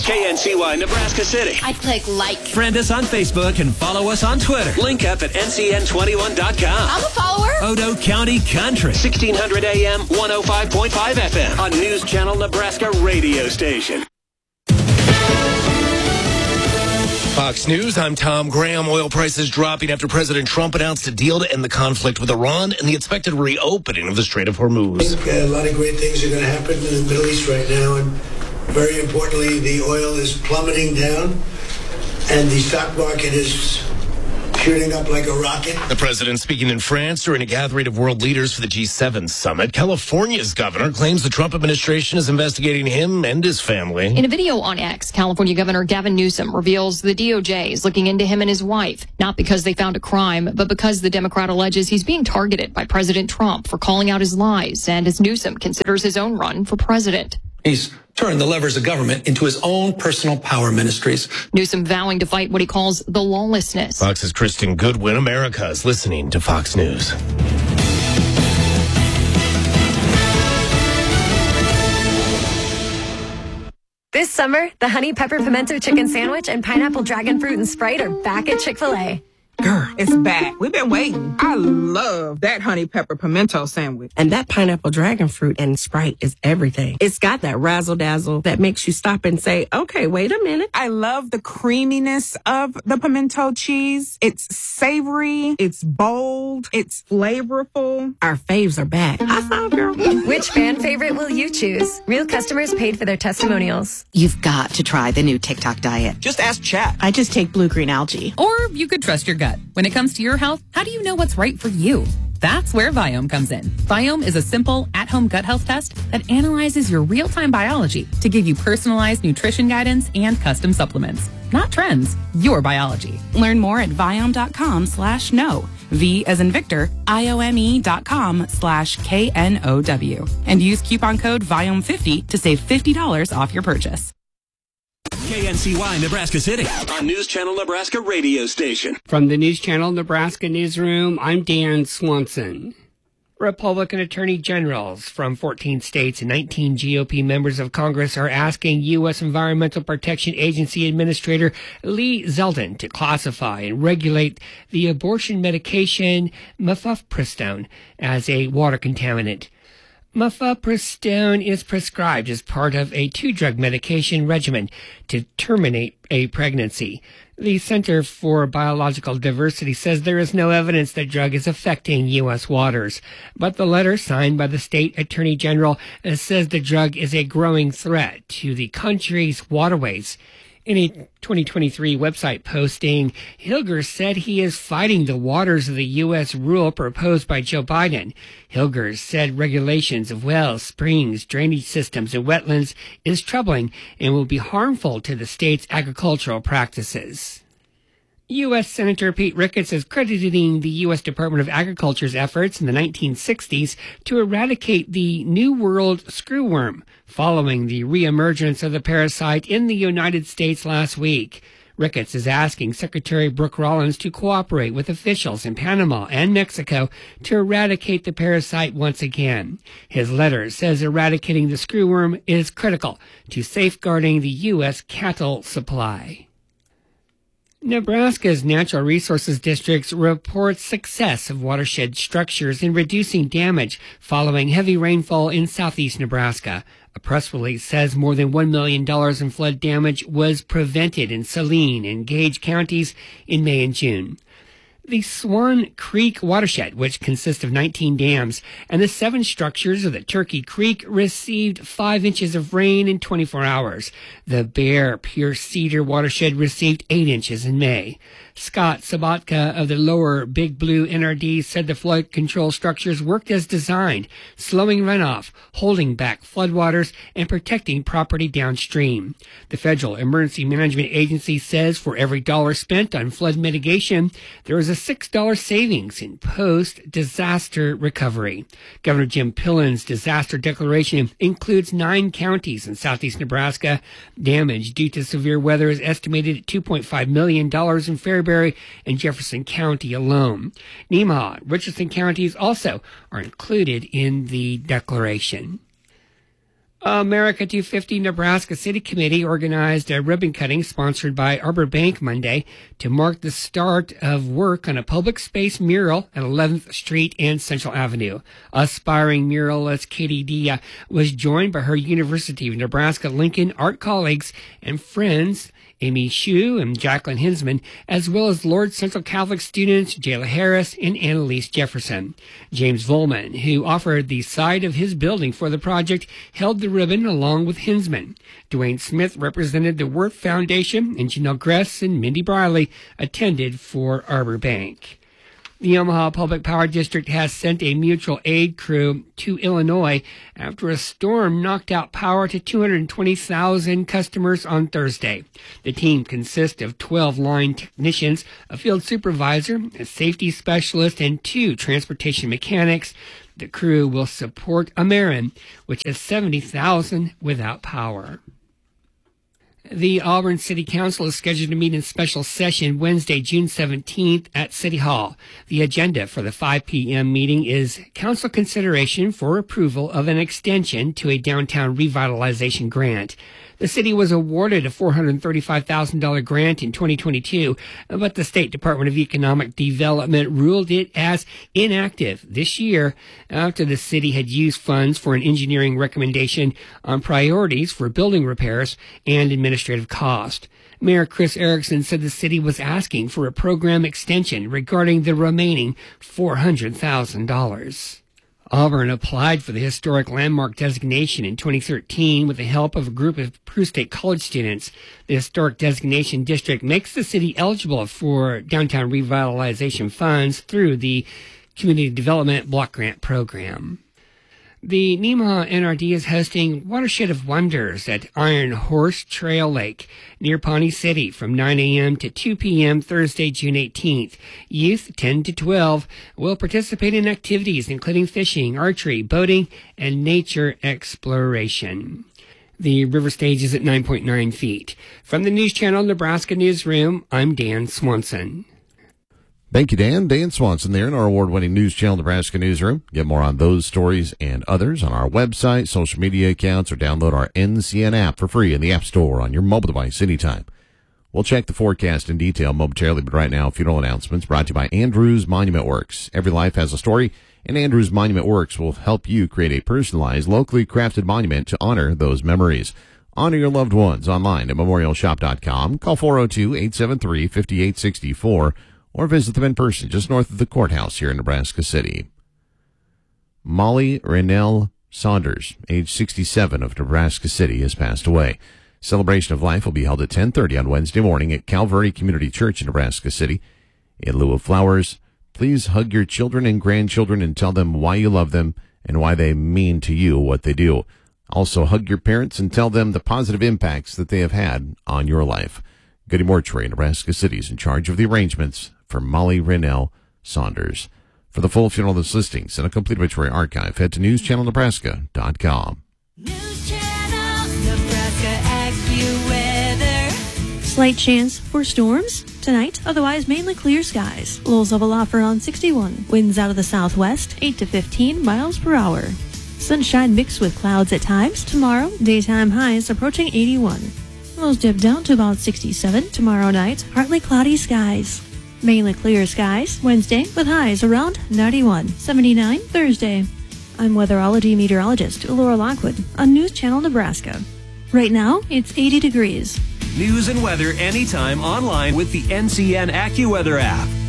KNCY Nebraska City. I click like. Friend us on Facebook and follow us on Twitter. Link up at ncn21.com. I'm a follower. Odo County Country. 1600 AM, 105.5 FM. On News Channel Nebraska radio station. Fox News, I'm Tom Graham. Oil prices dropping after President Trump announced a deal to end the conflict with Iran and the expected reopening of the Strait of Hormuz. I think a lot of great things are going to happen in the Middle East right now. And very importantly, the oil is plummeting down and the stock market is shooting up like a rocket. The president speaking in France during a gathering of world leaders for the G7 summit. California's governor claims the Trump administration is investigating him and his family. In a video on X, California Governor Gavin Newsom reveals the DOJ is looking into him and his wife, not because they found a crime, but because the Democrat alleges he's being targeted by President Trump for calling out his lies, and as Newsom considers his own run for president. He's turned the levers of government into his own personal power ministries. Newsom vowing to fight what he calls the lawlessness. Fox's Kristen Goodwin. America is listening to Fox News. This summer, the Honey Pepper Pimento Chicken Sandwich and Pineapple Dragon Fruit and Sprite are back at Chick-fil-A. Girl, it's back. We've been waiting. I love that honey pepper pimento sandwich. And that pineapple dragon fruit and Sprite is everything. It's got that razzle dazzle that makes you stop and say, okay, wait a minute. I love the creaminess of the pimento cheese. It's savory. It's bold. It's flavorful. Our faves are back. I saw, girl. Which fan favorite will you choose? Real customers paid for their testimonials. You've got to try the new TikTok diet. Just ask Chat. I just take blue-green algae. Or you could trust your gut. When it comes to your health, how do you know what's right for you? That's where Viome comes in. Viome is a simple, at-home gut health test that analyzes your real-time biology to give you personalized nutrition guidance and custom supplements. Not trends, your biology. Learn more at Viome.com/know. V as in Victor, IOME.com/KNOW. And use coupon code Viome50 to save $50 off your purchase. KNCY Nebraska City on News Channel Nebraska radio station. From the News Channel Nebraska newsroom, I'm Dan Swanson. Republican attorney generals from 14 states and 19 GOP members of Congress are asking U.S. Environmental Protection Agency Administrator Lee Zeldin to classify and regulate the abortion medication mifepristone as a water contaminant. Mifepristone is prescribed as part of a 2-drug medication regimen to terminate a pregnancy. The Center for Biological Diversity says there is no evidence that drug is affecting U.S. waters. But the letter signed by the state attorney general says the drug is a growing threat to the country's waterways. In a 2023 website posting, Hilger said he is fighting the waters of the U.S. rule proposed by Joe Biden. Hilger said regulations of wells, springs, drainage systems, and wetlands is troubling and will be harmful to the state's agricultural practices. U.S. Senator Pete Ricketts is crediting the U.S. Department of Agriculture's efforts in the 1960s to eradicate the New World screwworm, following the reemergence of the parasite in the United States last week. Ricketts is asking Secretary Brooke Rollins to cooperate with officials in Panama and Mexico to eradicate the parasite once again. His letter says eradicating the screwworm is critical to safeguarding the U.S. cattle supply. Nebraska's natural resources districts report success of watershed structures in reducing damage following heavy rainfall in southeast Nebraska. A press release says more than $1 million in flood damage was prevented in Saline and Gage counties in May and June. The Swan Creek watershed, which consists of 19 dams, and the 7 structures of the Turkey Creek received 5 inches of rain in 24 hours. The Bear Pure Cedar watershed received 8 inches in May. Scott Sabatka of the lower Big Blue NRD said the flood control structures worked as designed, slowing runoff, holding back floodwaters, and protecting property downstream. The Federal Emergency Management Agency says for every dollar spent on flood mitigation, there is a $6 savings in post-disaster recovery. Governor Jim Pillen's disaster declaration includes 9 counties in southeast Nebraska. Damage due to severe weather is estimated at $2.5 million in Fairbury and Jefferson County alone. Nemaha, Richardson counties also are included in the declaration. America 250 Nebraska City Committee organized a ribbon cutting sponsored by Arbor Bank Monday to mark the start of work on a public space mural at 11th Street and Central Avenue. Aspiring muralist Katie Dia was joined by her University of Nebraska-Lincoln art colleagues and friends Amy Hsu and Jacqueline Hinsman, as well as Lord Central Catholic students Jayla Harris and Annalise Jefferson. James Volman, who offered the side of his building for the project, held the ribbon along with Hinsman. Dwayne Smith represented the Worth Foundation, and Janelle Gress and Mindy Briley attended for Arbor Bank. The Omaha Public Power District has sent a mutual aid crew to Illinois after a storm knocked out power to 220,000 customers on Thursday. The team consists of 12 line technicians, a field supervisor, a safety specialist, and 2 transportation mechanics. The crew will support Ameren, which has 70,000 without power. The Auburn City Council is scheduled to meet in special session Wednesday, June 17th at City Hall. The agenda for the 5 p.m. meeting is council consideration for approval of an extension to a downtown revitalization grant. The city was awarded a $435,000 grant in 2022, but the State Department of Economic Development ruled it as inactive this year after the city had used funds for an engineering recommendation on priorities for building repairs and administrative cost. Mayor Chris Erickson said the city was asking for a program extension regarding the remaining $400,000. Auburn applied for the historic landmark designation in 2013 with the help of a group of Peru State College students. The historic designation district makes the city eligible for downtown revitalization funds through the Community Development Block Grant Program. The Nemaha NRD is hosting Watershed of Wonders at Iron Horse Trail Lake near Pawnee City from 9 a.m. to 2 p.m. Thursday, June 18th. Youth 10 to 12 will participate in activities including fishing, archery, boating, and nature exploration. The river stage is at 9.9 feet. From the News Channel Nebraska Newsroom, I'm Dan Swanson. Thank you, Dan. Dan Swanson there in our award-winning News Channel Nebraska Newsroom. Get more on those stories and others on our website, social media accounts, or download our NCN app for free in the App Store on your mobile device anytime. We'll check the forecast in detail momentarily, but right now, funeral announcements brought to you by Andrews Monument Works. Every life has a story, and Andrews Monument Works will help you create a personalized, locally crafted monument to honor those memories. Honor your loved ones online at memorialshop.com. Call 402-873-5864. Or visit them in person just north of the courthouse here in Nebraska City. Molly Rennell Saunders, age 67, of Nebraska City, has passed away. Celebration of life will be held at 10:30 on Wednesday morning at Calvary Community Church in Nebraska City. In lieu of flowers, please hug your children and grandchildren and tell them why you love them and why they mean to you what they do. Also, hug your parents and tell them the positive impacts that they have had on your life. Goody Mortuary, Nebraska City, is in charge of the arrangements for Molly Rennell Saunders. For the full funeral listings and a complete obituary archive, head to newschannelnebraska.com. News Channel Nebraska AccuWeather. Slight chance for storms tonight, otherwise mainly clear skies. Lows level off around 61. Winds out of the southwest, 8 to 15 miles per hour. Sunshine mixed with clouds at times. Tomorrow, daytime highs approaching 81. Lows dip down to about 67. Tomorrow night, partly cloudy skies. Mainly clear skies Wednesday with highs around 91, 79 Thursday. I'm weatherology meteorologist Laura Lockwood on News Channel Nebraska. Right now, it's 80 degrees. News and weather anytime online with the NCN AccuWeather app.